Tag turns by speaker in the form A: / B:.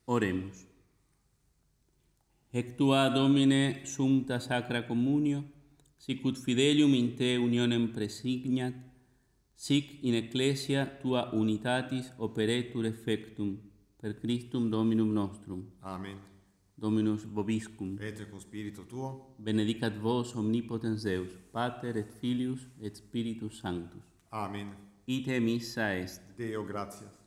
A: Oremus. Ec tua, Domine, sumpta sacra communio, sicut fidelium in te unionem presignat, sic in ecclesia tua unitatis operetur effectum, per Christum Dominum nostrum.
B: Amen.
A: Dominus vobiscum.
B: Et cum spiritu tuo.
A: Benedicat vos omnipotens Deus, Pater et Filius et Spiritus Sanctus.
B: Amen.
A: Ite missa est.
B: Deo gratias.